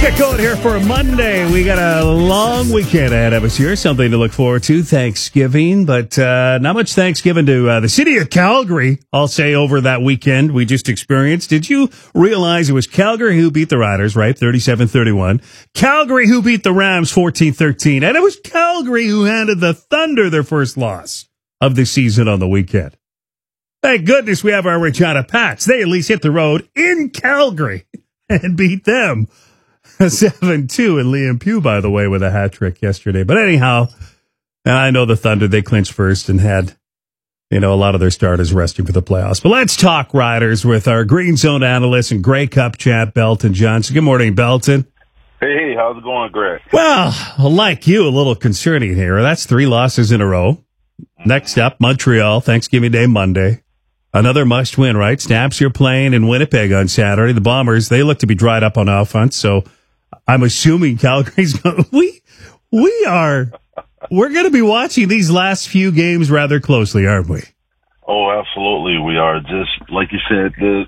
Get going here for a Monday. We got a long weekend ahead of us here. Something to look forward to. Thanksgiving, but not much Thanksgiving to the city of Calgary, I'll say, over that weekend we just experienced. Did you realize it was Calgary who beat the Riders, right? 37-31. Calgary who beat the Rams 14-13. And it was Calgary who handed the Thunder their first loss of the season on the weekend. Thank goodness we have our Regina Pats. They at least hit the road in Calgary and beat them 7-2. And Liam Pugh, by the way, with a hat trick yesterday. But anyhow, and I know the Thunder, they clinched first and had, a lot of their starters resting for the playoffs. But let's talk Riders with our Green Zone analyst and Grey Cup champ, Belton Johnson. Good morning, Belton. Hey, how's it going, Greg? Well, like you, a little concerning here. That's 3 losses in a row. Next up, Montreal, Thanksgiving Day, Monday. Another must-win, right? Snaps, you're playing in Winnipeg on Saturday. The Bombers, they look to be dried up on offense, so I'm assuming Calgary's going to... We're going to be watching these last few games rather closely, aren't we? Oh, absolutely we are. Just like you said, the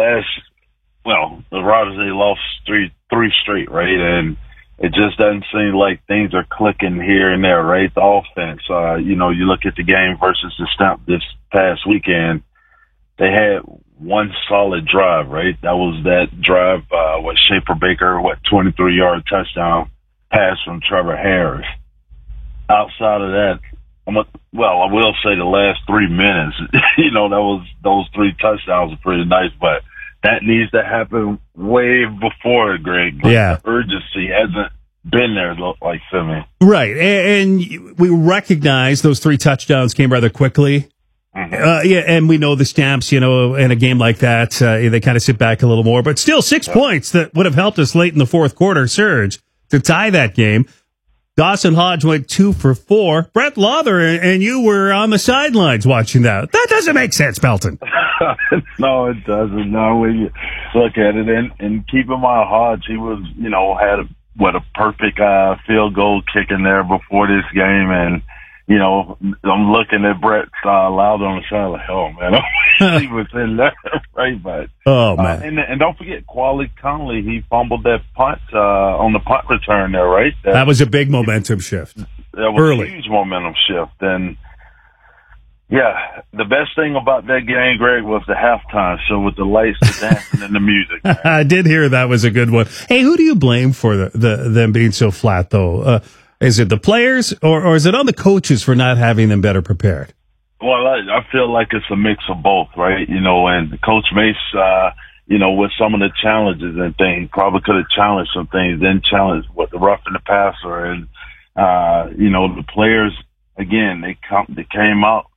Riders, they lost three straight, right? And it just doesn't seem like things are clicking here and there, right? The offense, you look at the game versus the Stamp this past weekend, they had one solid drive, right? That was that drive, Shaper Baker, 23-yard touchdown pass from Trevor Harris. Outside of that, I will say the last 3 minutes, those 3 touchdowns are pretty nice, but that needs to happen way before, Greg. Yeah. The urgency hasn't been there, like to me. Right. And we recognize those 3 touchdowns came rather quickly. Mm-hmm. And we know the Stamps, in a game like that, they kind of sit back a little more, but still 6 points that would have helped us late in the fourth quarter surge to tie that game. Dawson Hodge went 2 for 4. Brett Lawther and you were on the sidelines watching that. That doesn't make sense, Belton. No, it doesn't. No, when you look at it and keep in mind Hodge, he was, had a perfect field goal kick in there before this game, and I'm looking at Brett Lawther on the side like, oh man, he was in there, right? But oh man, and don't forget, Quali Conley, he fumbled that punt on the punt return there, right? That was a big momentum shift. That was early. A huge momentum shift, and yeah, the best thing about that game, Greg, was the halftime show with the lights, the dancing, and the music. Man. I did hear that was a good one. Hey, who do you blame for them being so flat, though? Is it the players, or is it on the coaches for not having them better prepared? Well, I feel like it's a mix of both, right? And Coach Mace, with some of the challenges and things, probably could have challenged some things, then challenged what the roughing the passer, and the players again, they came out,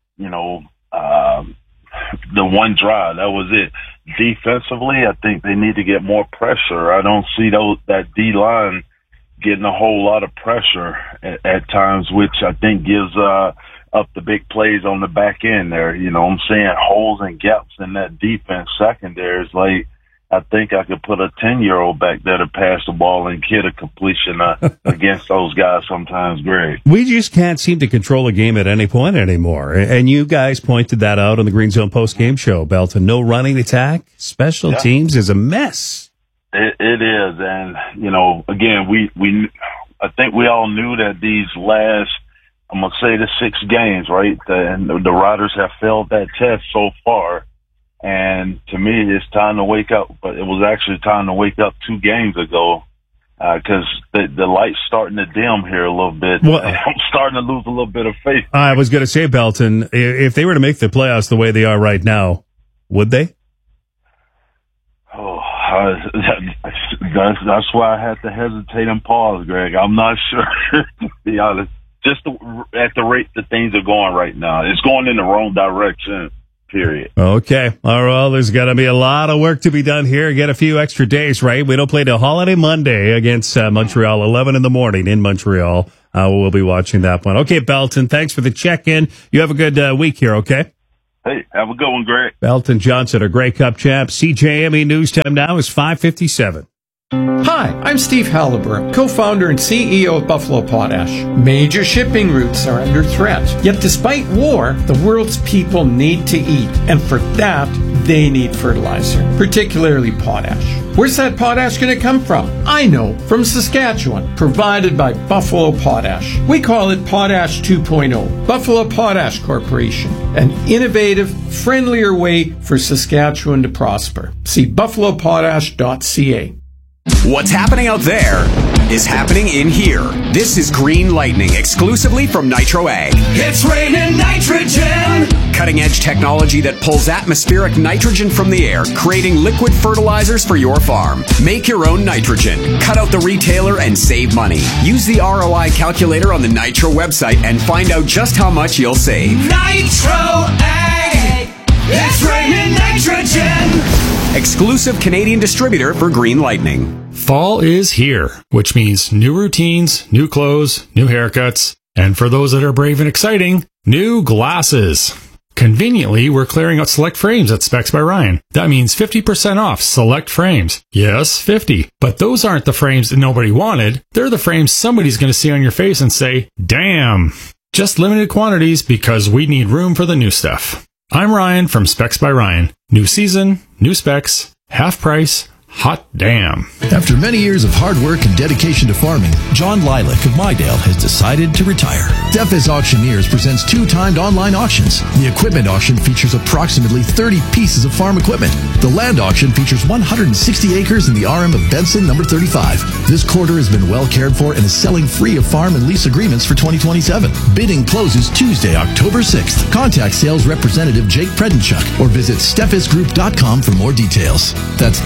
the one drive, that was it. Defensively, I think they need to get more pressure. I don't see that D line getting a whole lot of pressure at times, which I think gives up the big plays on the back end there. I'm saying holes and gaps in that defense secondary is like, I think I could put a 10-year-old back there to pass the ball and get a completion against those guys sometimes, Greg. We just can't seem to control a game at any point anymore. And you guys pointed that out on the Green Zone post-game show, Belton. No running attack. Special teams is a mess. It is, and again, I think we all knew that these last, I'm gonna say the 6 games, right? The Riders have failed that test so far, and to me, it's time to wake up. But it was actually time to wake up 2 games ago, because the light's starting to dim here a little bit. Well, I'm starting to lose a little bit of faith. I was going to say, Belton, if they were to make the playoffs the way they are right now, would they? Oh, that's why I had to hesitate and pause, Greg. I'm not sure, to be honest. Just at the rate that things are going right now, it's going in the wrong direction, period. Okay. All right. Well, there's got to be a lot of work to be done here. Get a few extra days, right? We don't play till Holiday Monday against Montreal, 11 in the morning in Montreal. We'll be watching that one. Okay, Belton, thanks for the check-in. You have a good week here, okay? Hey, have a good one, Greg. Belton Johnson, a Grey Cup champ. CJME News time now is 5:57. Hi, I'm Steve Halliburton, co-founder and CEO of Buffalo Potash. Major shipping routes are under threat. Yet despite war, the world's people need to eat. And for that, they need fertilizer, particularly potash. Where's that potash going to come from? I know, from Saskatchewan, provided by Buffalo Potash. We call it Potash 2.0. Buffalo Potash Corporation, an innovative, friendlier way for Saskatchewan to prosper. See buffalopotash.ca. What's happening out there is happening in here. This is Green Lightning, exclusively from Nitro Ag. It's raining nitrogen! Cutting-edge technology that pulls atmospheric nitrogen from the air, creating liquid fertilizers for your farm. Make your own nitrogen. Cut out the retailer and save money. Use the ROI calculator on the Nitro website and find out just how much you'll save. Nitro Ag! It's raining nitrogen! Exclusive Canadian distributor for Green Lightning. Fall is here, which means new routines, new clothes, new haircuts, and for those that are brave and exciting, new glasses. Conveniently, we're clearing out select frames at Specs by Ryan. That means 50% off select frames. Yes, 50. But those aren't the frames that nobody wanted. They're the frames somebody's going to see on your face and say, damn. Just limited quantities because we need room for the new stuff. I'm Ryan from Specs by Ryan. New season, new specs, half price, hot damn. After many years of hard work and dedication to farming, John Lilac of Mydale has decided to retire. Defis Auctioneers presents two-timed online auctions. The equipment auction features approximately 30 pieces of farm equipment. The land auction features 160 acres in the RM of Benson, number 35. This quarter has been well cared for and is selling free of farm and lease agreements for 2027. Bidding closes Tuesday, October 6th. Contact sales representative Jake Predenchuk or visit steffesgroup.com for more details. That's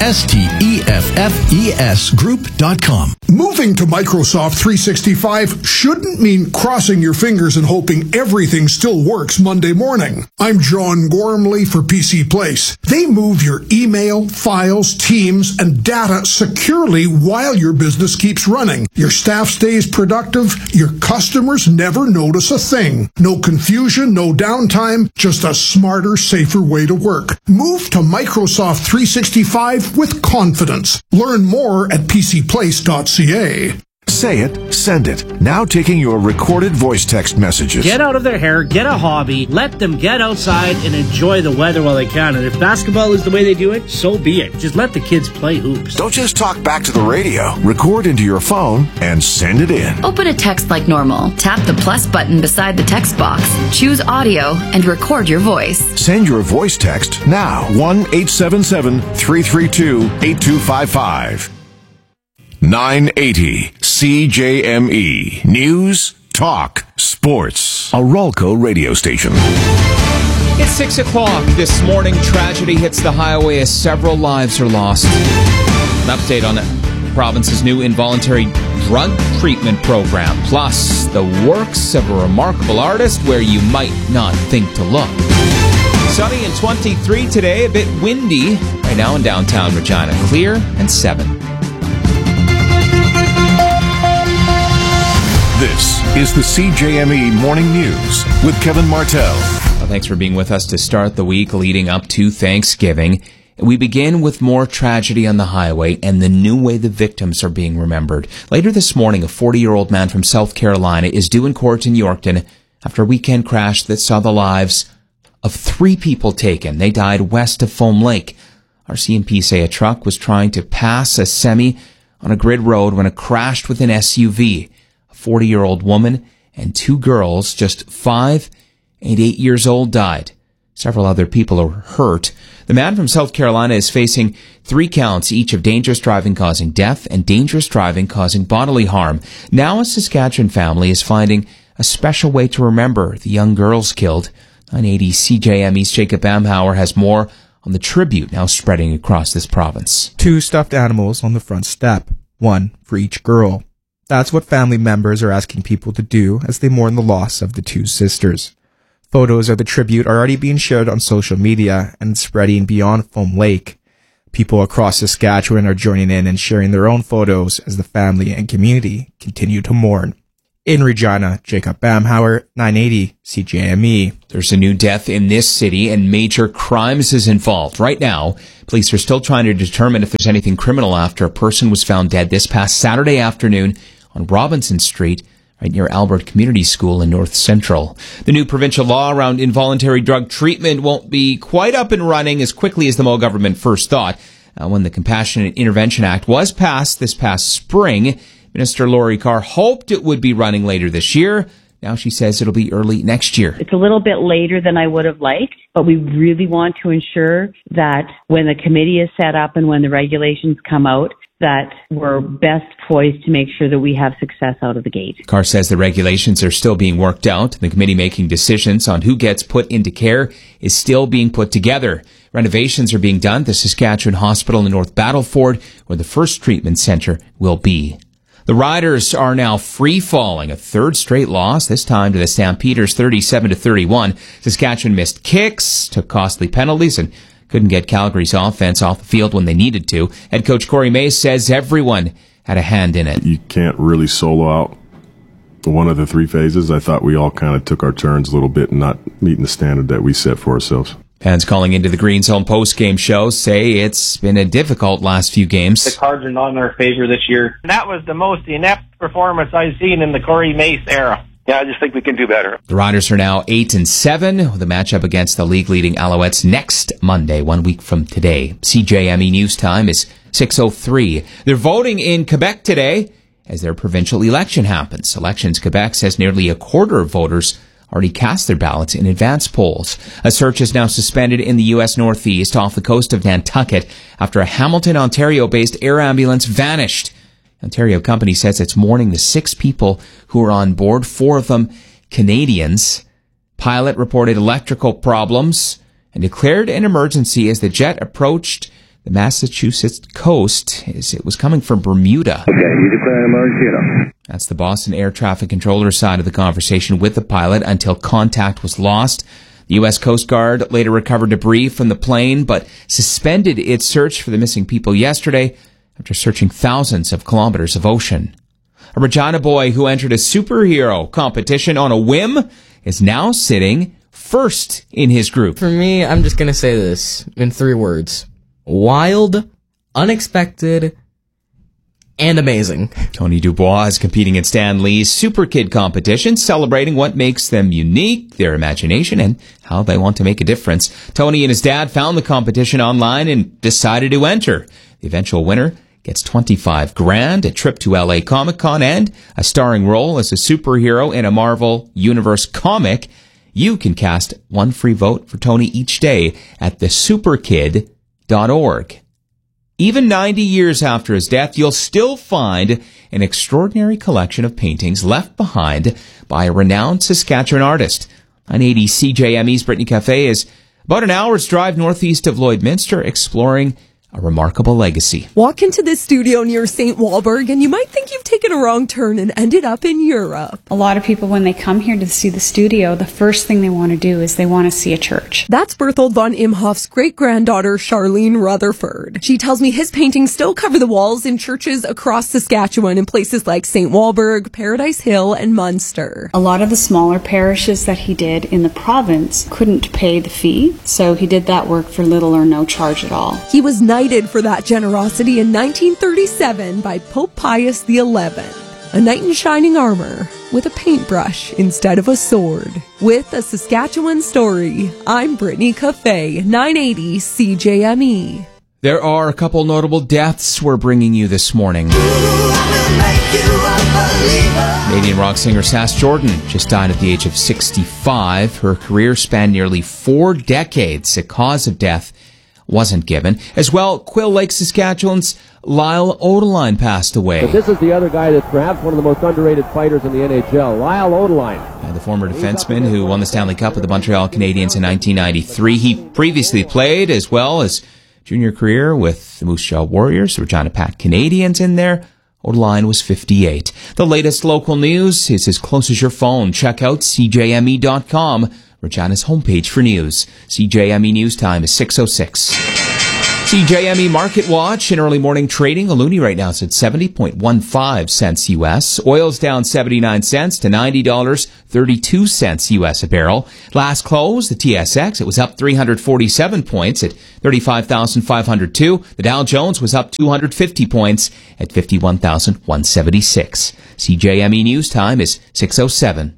STEFFES Group.com. Moving to Microsoft 365 shouldn't mean crossing your fingers and hoping everything still works Monday morning. I'm John Gormley for PC Place. They move your email, files, teams, and data securely while your business keeps running. Your staff stays productive. Your customers never notice a thing. No confusion, no downtime, just a smarter, safer way to work. Move to Microsoft 365 with confidence. Learn more at pcplace.ca. Say it, send it. Now taking your recorded voice text messages. Get out of their hair, get a hobby, let them get outside and enjoy the weather while they can. And if basketball is the way they do it, so be it. Just let the kids play hoops. Don't just talk back to the radio. Record into your phone and send it in. Open a text like normal. Tap the plus button beside the text box. Choose audio and record your voice. Send your voice text now. 1-877-332-8255. 980 CJME News, Talk, Sports. A Ralco radio station. It's 6 o'clock. This morning, tragedy hits the highway as several lives are lost. An update on the province's new involuntary drug treatment program, plus the works of a remarkable artist where you might not think to look. Sunny and 23 today, a bit windy right now in downtown Regina. Clear and 7. This is the CJME Morning News with Kevin Martell. Well, thanks for being with us to start the week leading up to Thanksgiving. We begin with more tragedy on the highway and the new way the victims are being remembered. Later this morning, a 40-year-old man from South Carolina is due in court in Yorkton after a weekend crash that saw the lives of 3 people taken. They died west of Foam Lake. Our CMP say a truck was trying to pass a semi on a grid road when it crashed with an SUV. 40-year-old woman and 2 girls, just 5 and 8 years old, died. Several other people are hurt. The man from South Carolina is facing 3 counts, each of dangerous driving causing death and dangerous driving causing bodily harm. Now a Saskatchewan family is finding a special way to remember the young girls killed. 980 CJME's Jacob Amhauer has more on the tribute now spreading across this province. 2 stuffed animals on the front step, 1 for each girl. That's what family members are asking people to do as they mourn the loss of the 2 sisters. Photos of the tribute are already being shared on social media and spreading beyond Foam Lake. People across Saskatchewan are joining in and sharing their own photos as the family and community continue to mourn. In Regina, Jacob Bamhauer, 980 CJME. There's a new death in this city and major crimes is involved. Right now, police are still trying to determine if there's anything criminal after a person was found dead this past Saturday afternoon on Robinson Street, right near Albert Community School in North Central. The new provincial law around involuntary drug treatment won't be quite up and running as quickly as the Moe government first thought. When the Compassionate Intervention Act was passed this past spring, Minister Laurie Carr hoped it would be running later this year. Now she says it'll be early next year. It's a little bit later than I would have liked, but we really want to ensure that when the committee is set up and when the regulations come out, that we're best poised to make sure that we have success out of the gate. Carr says the regulations are still being worked out. The committee making decisions on who gets put into care is still being put together. Renovations are being done at the Saskatchewan Hospital in North Battleford, where the first treatment centre will be. The Riders are now free-falling, a third straight loss, this time to the Stampeders 37-31. Saskatchewan missed kicks, took costly penalties, and couldn't get Calgary's offense off the field when they needed to. Head coach Corey Mace says everyone had a hand in it. You can't really solo out one of the three phases. I thought we all kind of took our turns a little bit and not meeting the standard that we set for ourselves. Fans calling into the Green Zone post-game show say it's been a difficult last few games. The cards are not in our favor this year. That was the most inept performance I've seen in the Corey Mace era. Yeah, I just think we can do better. The Riders are now 8-7 with a matchup against the league-leading Alouettes next Monday, 1 week from today. CJME News Time is 6:03. They're voting in Quebec today as their provincial election happens. Elections Quebec says nearly a quarter of voters already cast their ballots in advance polls. A search is now suspended in the U.S. Northeast off the coast of Nantucket after a Hamilton, Ontario-based air ambulance vanished. Ontario company says it's mourning the 6 people who were on board, 4 of them Canadians. Pilot reported electrical problems and declared an emergency as the jet approached the Massachusetts coast as it was coming from Bermuda. Okay, you declare an emergency now. That's the Boston air traffic controller side of the conversation with the pilot until contact was lost. The U.S. Coast Guard later recovered debris from the plane, but suspended its search for the missing people yesterday after searching thousands of kilometers of ocean. A Regina boy who entered a superhero competition on a whim is now sitting first in his group. For me, I'm just going to say this in 3 words. Wild, unexpected, and amazing. Tony Dubois is competing in Stan Lee's Super Kid competition, celebrating what makes them unique, their imagination, and how they want to make a difference. Tony and his dad found the competition online and decided to enter. The eventual winner gets $25,000, a trip to LA Comic-Con, and a starring role as a superhero in a Marvel Universe comic. You can cast 1 free vote for Tony each day at thesuperkid.org. Even 90 years after his death, you'll still find an extraordinary collection of paintings left behind by a renowned Saskatchewan artist. 980 CJME's Brittany Cafe is about an hour's drive northeast of Lloydminster, exploring a remarkable legacy. Walk into this studio near St. Walburg and you might think you've taken a wrong turn and ended up in Europe. A lot of people, when they come here to see the studio, the first thing they want to do is they want to see a church. That's Berthold von Imhoff's great-granddaughter, Charlene Rutherford. She tells me his paintings still cover the walls in churches across Saskatchewan in places like St. Walburg, Paradise Hill, and Munster. A lot of the smaller parishes that he did in the province couldn't pay the fee, so he did that work for little or no charge at all. He was knighted for that generosity in 1937 by Pope Pius XI. A knight in shining armor with a paintbrush instead of a sword. With a Saskatchewan story, I'm Brittany Cafe, 980 CJME. There are a couple notable deaths we're bringing you this morning. Canadian rock singer Sass Jordan just died at the age of 65. Her career spanned nearly 4 decades. A cause of death wasn't given. As well, Quill Lake, Saskatchewan's Lyle Odeline passed away. But this is the other guy that's perhaps one of the most underrated fighters in the NHL, Lyle Odeline. The former defenseman who won the Stanley Cup with the Montreal Canadiens in 1993. He previously played as well as junior career with the Moose Jaw Warriors, the Regina Pat Canadians in there. Odeline was 58. The latest local news is as close as your phone. Check out CJME.com. Regina's homepage for news. CJME News Time is 6:06. CJME Market Watch in early morning trading. A loonie right now is at 70.15 cents U.S. Oil's down 79 cents to $90.32 U.S. a barrel. Last close, the TSX, it was up 347 points at 35,502. The Dow Jones was up 250 points at 51,176. CJME News Time is 6:07.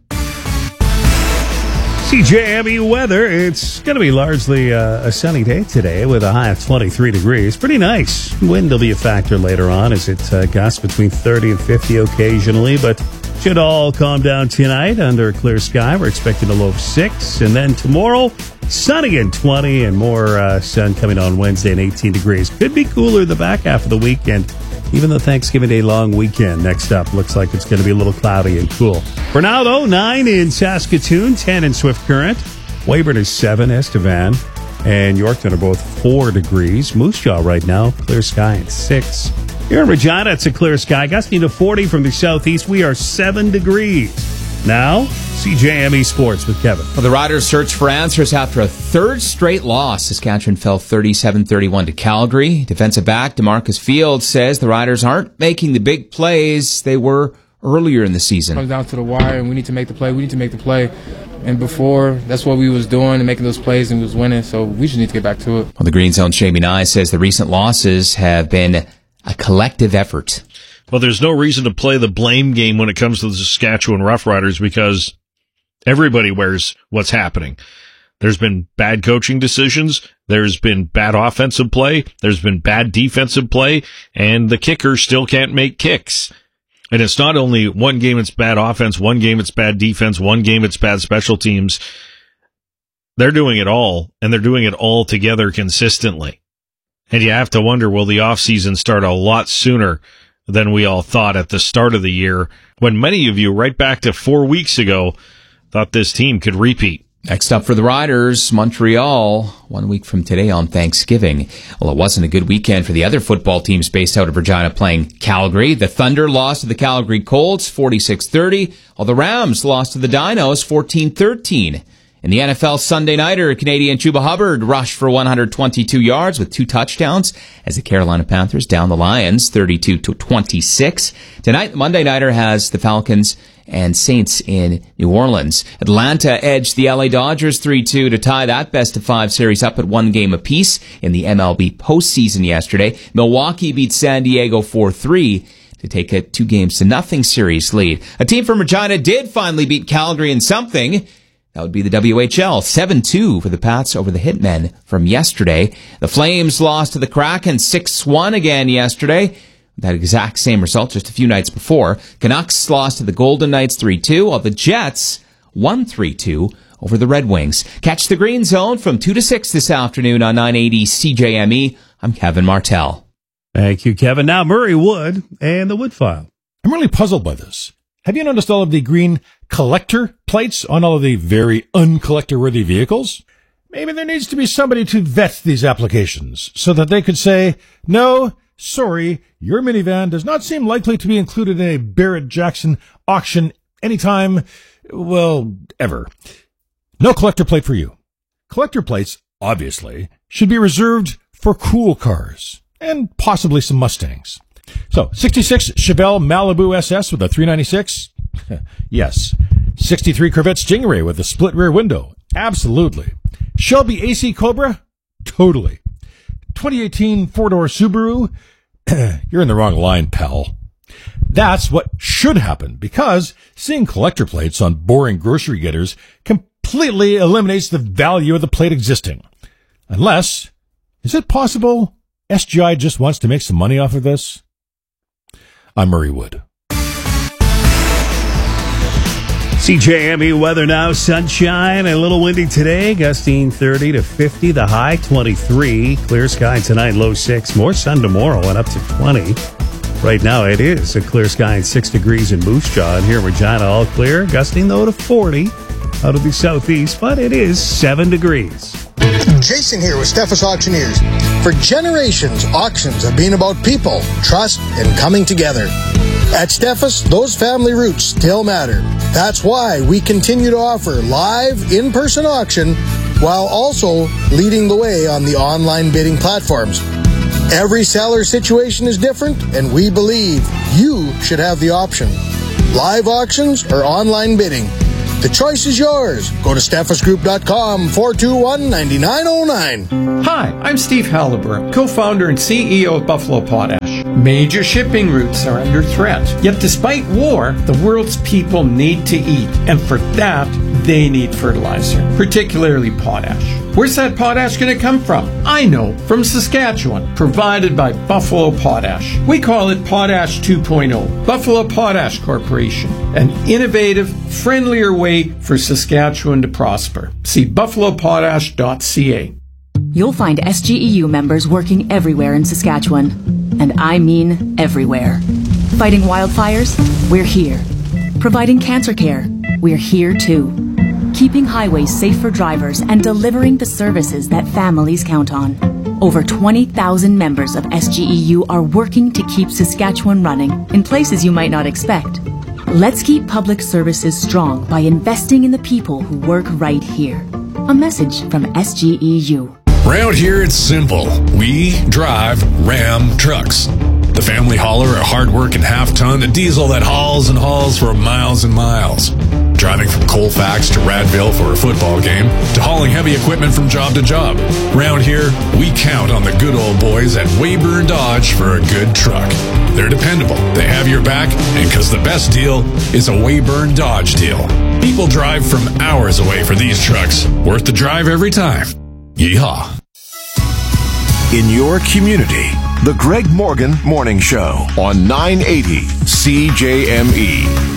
CJME weather, it's going to be largely a sunny day today with a high of 23 degrees. Pretty nice. Wind will be a factor later on as it gusts between 30 and 50 occasionally, but should all calm down tonight under a clear sky. We're expecting a low of 6, and then tomorrow, sunny and 20, and more sun coming on Wednesday and 18 degrees. Could be cooler the back half of the weekend. Even the Thanksgiving Day long weekend next up looks like it's going to be a little cloudy and cool. For now, though, 9 in Saskatoon, 10 in Swift Current. Weyburn is 7, Estevan and Yorkton are both 4 degrees. Moose Jaw right now, clear sky at 6. Here in Regina, it's a clear sky, gusting to 40 from the southeast. We are 7 degrees. Now, CJME Sports with Kevin. Well, the Riders search for answers after a third straight loss. Saskatchewan fell 37-31 to Calgary. Defensive back DeMarcus Fields says the Riders aren't making the big plays they were earlier in the season. It comes down to the wire, and we need to make the play. We need to make the play. And before, that's what we was doing and making those plays, and we was winning. So we just need to get back to it. Well, the Green Zone's Jamie Nye says the recent losses have been a collective effort. Well, there's no reason to play the blame game when it comes to the Saskatchewan Roughriders because everybody wears what's happening. There's been bad coaching decisions. There's been bad offensive play. There's been bad defensive play. And the kicker still can't make kicks. And it's not only one game it's bad offense, one game it's bad defense, one game it's bad special teams. They're doing it all, and they're doing it all together consistently. And you have to wonder, will the offseason start a lot sooner than we all thought at the start of the year, when many of you, right back to 4 weeks ago, thought this team could repeat. Next up for the Riders, Montreal, 1 week from today on Thanksgiving. Well, it wasn't a good weekend for the other football teams based out of Regina playing Calgary. The Thunder lost to the Calgary Colts 46-30, while the Rams lost to the Dinos 14-13. In the NFL Sunday Nighter, Canadian Chuba Hubbard rushed for 122 yards with 2 touchdowns as the Carolina Panthers down the Lions 32-26. Tonight, the Monday Nighter has the Falcons and Saints in New Orleans. Atlanta edged the LA Dodgers 3-2 to tie that best-of-5 series up at 1 game apiece in the MLB postseason yesterday. Milwaukee beat San Diego 4-3 to take a 2-0 series lead. A team from Regina did finally beat Calgary in something. That would be the WHL, 7-2 for the Pats over the Hitmen from yesterday. The Flames lost to the Kraken 6-1 again yesterday. That exact same result just a few nights before. Canucks lost to the Golden Knights 3-2, while the Jets won 3-2 over the Red Wings. Catch the Green Zone from 2 to 6 this afternoon on 980 CJME. I'm Kevin Martell. Thank you, Kevin. Now Murray Wood and the Wood File. I'm really puzzled by this. Have you noticed all of the green collector plates on all of the very uncollector-worthy vehicles? Maybe there needs to be somebody to vet these applications so that they could say, no, sorry, your minivan does not seem likely to be included in a Barrett-Jackson auction anytime, well, ever. No collector plate for you. Collector plates, obviously, should be reserved for cool cars and possibly some Mustangs. So, 66 Chevelle Malibu SS with a 396? Yes. 63 Corvette Stingray with a split rear window? Absolutely. Shelby AC Cobra? Totally. 2018 four-door Subaru? You're in the wrong line, pal. That's what should happen, because seeing collector plates on boring grocery getters completely eliminates the value of the plate existing. Unless, is it possible SGI just wants to make some money off of this? I'm Murray Wood. CJME weather now, sunshine, a little windy today, gusting 30 to 50, the high 23, clear sky tonight, low 6, more sun tomorrow and up to 20. Right now it is a clear sky and 6 degrees in Moose Jaw, and here in Regina all clear, gusting though to 40 out of the southeast, but it is 7 degrees. Jason here with Steffes Auctioneers. For generations, auctions have been about people, trust, and coming together. At Steffes, those family roots still matter. That's why we continue to offer live, in-person auction while also leading the way on the online bidding platforms. Every seller's situation is different, and we believe you should have the option. Live auctions or online bidding. The choice is yours. Go to steffesgroup.com 421-9909. Hi, I'm Steve Halliburton, co-founder and CEO of Buffalo Potash. Major shipping routes are under threat. Yet despite war, the world's people need to eat, and for that, they need fertilizer, particularly potash. Where's that potash going to come from? I know, from Saskatchewan, provided by Buffalo Potash. We call it Potash 2.0. Buffalo Potash Corporation, an innovative, friendlier way for Saskatchewan to prosper. See buffalopotash.ca. You'll find SGEU members working everywhere in Saskatchewan. And I mean everywhere. Fighting wildfires? We're here. Providing cancer care? We're here too. Keeping highways safe for drivers and delivering the services that families count on. Over 20,000 members of SGEU are working to keep Saskatchewan running in places you might not expect. Let's keep public services strong by investing in the people who work right here. A message from SGEU. Round here, it's simple. We drive Ram trucks. The family hauler, a hard working half-ton, a diesel that hauls and hauls for miles and miles. Driving from Colfax to Radville for a football game, to hauling heavy equipment from job to job. Round here, we count on the good old boys at Weyburn Dodge for a good truck. They're dependable, they have your back, and because the best deal is a Weyburn Dodge deal. People drive from hours away for these trucks. Worth the drive every time. Yeehaw. In your community, the Greg Morgan Morning Show on 980 CJME.